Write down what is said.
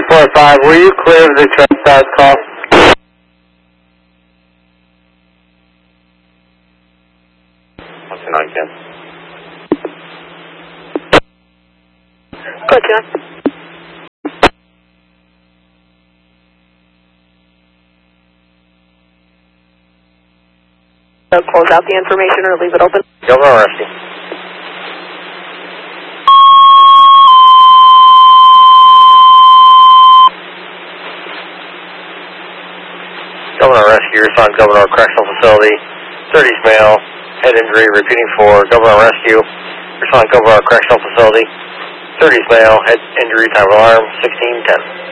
445, will you clear the trespass call? What's the 910? Good, John. Close out the information or leave it open? Governor Rescue. Governor Rescue, respond Governor Correctional Facility, 30s male, head injury, repeating for Governor Rescue, respond Governor Correctional Facility, 30s male, head injury, time of alarm, 1610.